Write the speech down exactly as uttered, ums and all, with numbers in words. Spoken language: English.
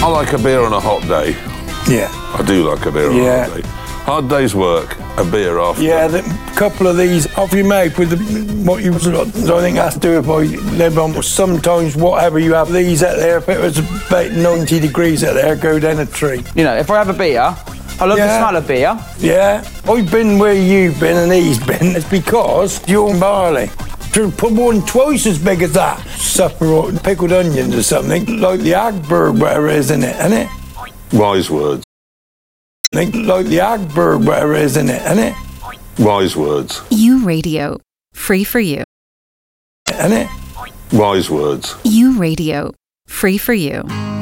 like a beer on a hot day. Yeah. I do like a beer on Yeah. a hot day. Hard day's work, a beer after. Yeah, a couple of these off you make with the, what you've got. So I think that's do if I live on. Sometimes whatever you have, these out there, if it was about ninety degrees out there, go down a tree. You know, if I have a beer, I love Yeah. the smell of beer. Yeah, I've been where you've been and he's been. It's because you're barley. To put one twice as big as that. Supper or pickled onions or something, like the Agberg, whatever it is, isn't it? Isn't it? Wise words. Think like the Agberg, whatever it is, isn't it? Isn't it? Wise words. You Radio. Free for you. Isn't it? Wise words. You Radio. Free for you.